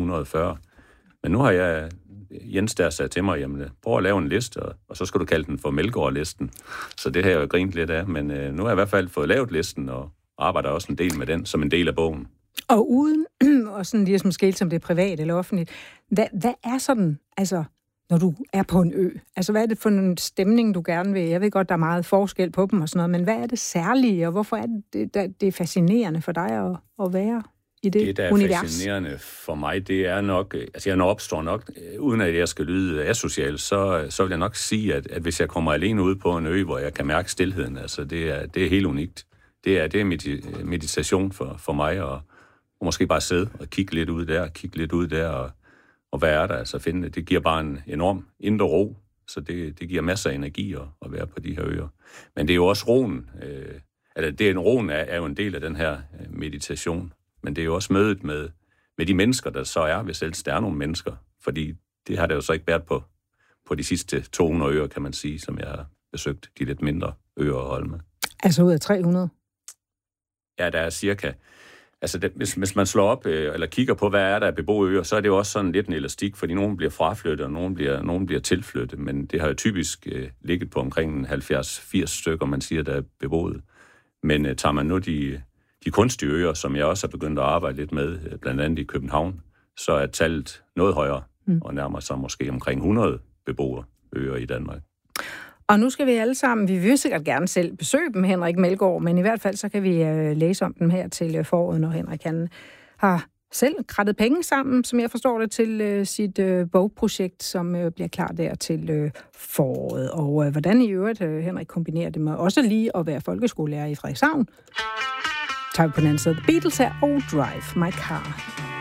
140. Men nu har Jens der sagde til mig, jamen prøv at lave en liste, og så skal du kalde den for Melgaard-listen. Så det har jeg jo grint lidt af, men nu har jeg i hvert fald fået lavet listen, og arbejder også en del med den, som en del af bogen. Og uden, og sådan ligesom skælt som det er privat eller offentligt, hvad er sådan, altså, når du er på en ø? Altså, hvad er det for en stemning, du gerne vil? Jeg ved godt, der er meget forskel på dem og sådan noget, men hvad er det særlige, og hvorfor er det er fascinerende for dig at være i det der univers? Det, der er fascinerende for mig, det er nok, altså jeg opstår nok, uden at jeg skal lyde asocial, så vil jeg nok sige, at hvis jeg kommer alene ud på en ø, hvor jeg kan mærke stilheden, altså det er helt unikt. Det er meditation for mig, og måske bare sidde og kigge lidt ud der, og hvad er der altså at finde? Det giver bare en enorm indre ro, så det giver masser af energi at være på de her øer. Men det er jo også roen, roen er jo en del af den her meditation, men det er jo også mødet med de mennesker, der så er, hvis ellers der er nogle mennesker, fordi det har det jo så ikke været på de sidste 200 øer, kan man sige, som jeg har besøgt, de lidt mindre øer og holme. Altså ud af 300? Ja, der er cirka. Altså, hvis man slår op eller kigger på, hvad er der af beboede øer, så er det jo også sådan lidt en elastik, fordi nogen bliver fraflyttet, og nogen bliver tilflyttet, men det har jo typisk ligget på omkring 70-80 stykker, man siger, der er beboet. Men tager man nu de kunstige øer, som jeg også har begyndt at arbejde lidt med, blandt andet i København, så er tallet noget højere, og nærmer sig måske omkring 100 beboere øer i Danmark. Og nu skal vi alle sammen, vi vil sikkert gerne selv besøge dem, Henrik Melgaard, men i hvert fald så kan vi læse om dem her til foråret, når Henrik han har selv krattet penge sammen, som jeg forstår det, til sit bogprojekt, som bliver klar der til foråret. Og hvordan i øvrigt Henrik kombinerer det med også lige at være folkeskolelærer i Frederikshavn. Tager vi på den anden side. Beatles her og Drive My Car.